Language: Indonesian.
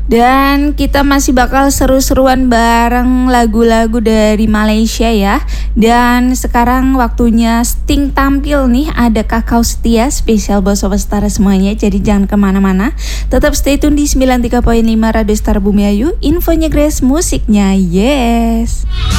Dan kita masih bakal seru-seruan bareng lagu-lagu dari Malaysia ya. Dan sekarang waktunya Sting tampil nih. Ada Kakao Setia spesial buat Sobat Setara semuanya. Jadi jangan kemana-mana. Tetap stay tune di 93.5 Radio Star Bumi Ayu. Infonya Grace, musiknya yes.